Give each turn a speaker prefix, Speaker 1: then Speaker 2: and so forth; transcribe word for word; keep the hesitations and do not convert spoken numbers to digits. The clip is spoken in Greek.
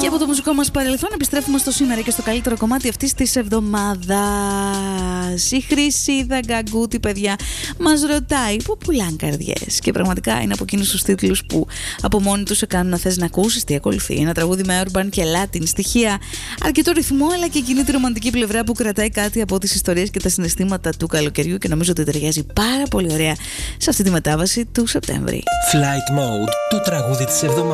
Speaker 1: Και από το μουσικό μας παρελθόν επιστρέφουμε στο σήμερα και στο καλύτερο κομμάτι αυτής της εβδομάδας. Η Χρυσή Δαγκαγκούτη, παιδιά, μας ρωτάει πού πουλάν καρδιές. Και πραγματικά είναι από εκείνους τους τίτλους που από μόνοι τους σε κάνουν να θες να ακούσεις τι ακολουθεί. Ένα τραγούδι με urban και latin στοιχεία, αρκετό ρυθμό, αλλά και εκείνη τη ρομαντική πλευρά που κρατάει κάτι από τις ιστορίες και τα συναισθήματα του καλοκαιριού και νομίζω ότι ταιριάζει πάρα πολύ ωραία σε αυτή τη μετάβαση του Σεπτέμβρη.
Speaker 2: Flight Mode, το τραγούδι της εβδομάδας.